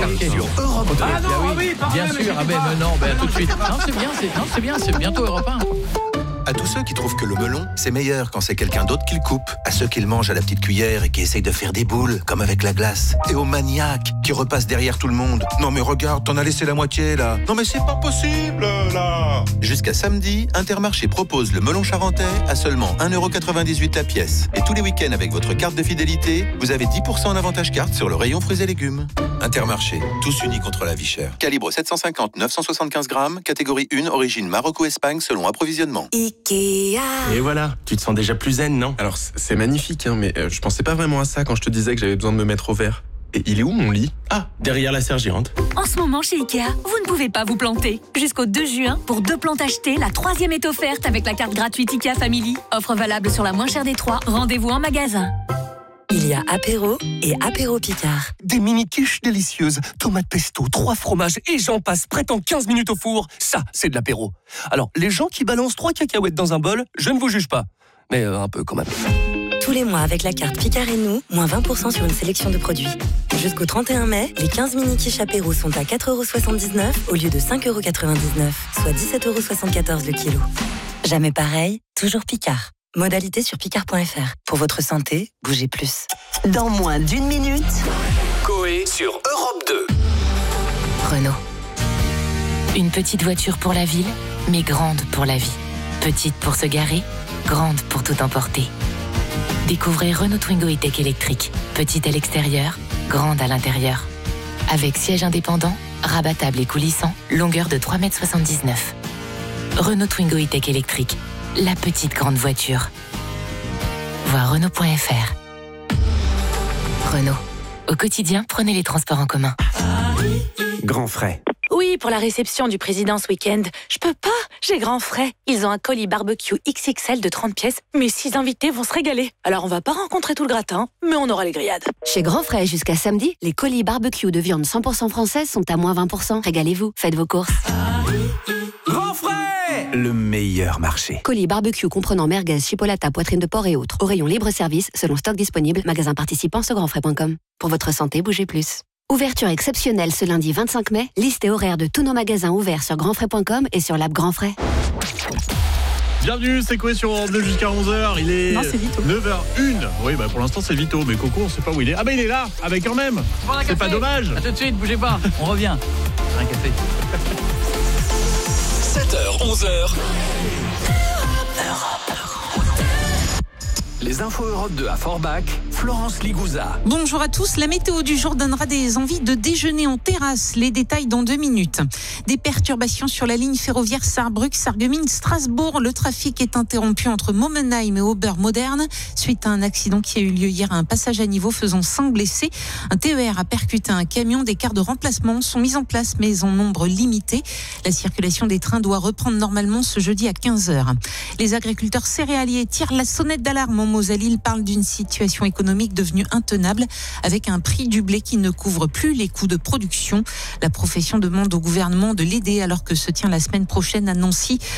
sur Europe 2. Ah non, oui, pardon, bien sûr, tout de suite. Non, c'est bien, c'est bientôt Europe 1. À tous ceux qui trouvent que le melon, c'est meilleur quand c'est quelqu'un d'autre qui le coupe. À ceux qui le mangent à la petite cuillère et qui essayent de faire des boules, comme avec la glace. Et aux maniaques qui repassent derrière tout le monde. Non mais regarde, t'en as laissé la moitié là. Non mais c'est pas possible là. Jusqu'à samedi, Intermarché propose le melon charentais à seulement 1,98€ la pièce. Et tous les week-ends avec votre carte de fidélité, vous avez 10% en avantage carte sur le rayon fruits et légumes. Intermarché, tous unis contre la vie chère. Calibre 750-975 grammes, catégorie 1, origine Maroc ou Espagne selon approvisionnement. Ikea. Et voilà, tu te sens déjà plus zen, non? Alors c'est magnifique, mais je pensais pas vraiment à ça quand je te disais que j'avais besoin de me mettre au vert. Et il est où mon lit? Ah, derrière la serre gérante. En ce moment chez Ikea, vous ne pouvez pas vous planter. Jusqu'au 2 juin, pour 2 plantes achetées, la 3e est offerte avec la carte gratuite Ikea Family. Offre valable sur la moins chère des 3. Rendez-vous en magasin. Il y a apéro et apéro Picard. Des mini-quiches délicieuses, tomates pesto, 3 fromages et j'en passe, prêt en 15 minutes au four. Ça, c'est de l'apéro. Alors, les gens qui balancent 3 cacahuètes dans un bol, je ne vous juge pas. Mais un peu quand même. Tous les mois avec la carte Picard et nous, moins 20% sur une sélection de produits. Jusqu'au 31 mai, les 15 mini-quiches apéro sont à 4,79€ au lieu de 5,99€, soit 17,74€ le kilo. Jamais pareil, toujours Picard. Modalité sur picard.fr. Pour votre santé, bougez plus. Dans moins d'1 minute, Coé sur Europe 2. Renault. Une petite voiture pour la ville, mais grande pour la vie. Petite pour se garer, grande pour tout emporter. Découvrez Renault Twingo E-Tech électrique. Petite à l'extérieur, grande à l'intérieur. Avec siège indépendant, rabattable et coulissant, longueur de 3,79 m. Renault Twingo E-Tech électrique. La petite grande voiture. Voir Renault.fr. Renault. Au quotidien, prenez les transports en commun. Grand frais. Oui, pour la réception du président ce week-end. Je peux pas, j'ai grand frais. Ils ont un colis barbecue XXL de 30 pièces. Mes 6 invités vont se régaler. Alors on va pas rencontrer tout le gratin, mais on aura les grillades. Chez Grand Frais, jusqu'à samedi, les colis barbecue de viande 100% française sont à moins 20%. Régalez-vous, faites vos courses. Grand frais, le meilleur marché. Colis barbecue comprenant merguez, chipolata, poitrine de porc et autres. Au rayon libre-service, selon stock disponible. Magasin participant sur grandfrais.com. Pour votre santé, bougez plus. Ouverture exceptionnelle ce lundi 25 mai. Liste et horaire de tous nos magasins ouverts sur grandfrais.com et sur l'app Grand Frais. Bienvenue, c'est Coé sur Europe 2 jusqu'à 11h. Il est 9h01. Oui, pour l'instant c'est Vito, mais Coco, on sait pas où il est. Ah il est là, avec quand même. C'est pas dommage. A tout de suite, bougez pas, on revient. Un café. 7h, 11h. Les infos Europe 2 à Forbach, Florence Ligouza. Bonjour à tous, la météo du jour donnera des envies de déjeuner en terrasse. Les détails dans 2 minutes. Des perturbations sur la ligne ferroviaire Saarbrück-Sarreguemines-Strasbourg. Le trafic est interrompu entre Momenheim et Obermodern suite à un accident qui a eu lieu hier à un passage à niveau faisant 5 blessés. Un TER a percuté un camion. Des cars de remplacement sont mis en place mais en nombre limité. La circulation des trains doit reprendre normalement ce jeudi à 15h. Les agriculteurs céréaliers tirent la sonnette d'alarme. En Moselle, ils parlent d'une situation économique devenue intenable avec un prix du blé qui ne couvre plus les coûts de production. La profession demande au gouvernement de l'aider alors que se tient la semaine prochaine à Nancy